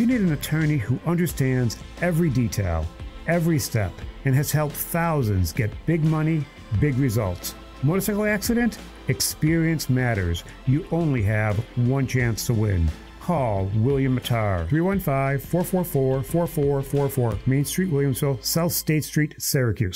You need an attorney who understands every detail, every step, and has helped thousands get big money, big results. Motorcycle accident? Experience matters. You only have one chance to win. Call William Mattar, 315-444-4444, Main Street, Williamsville, South State Street, Syracuse.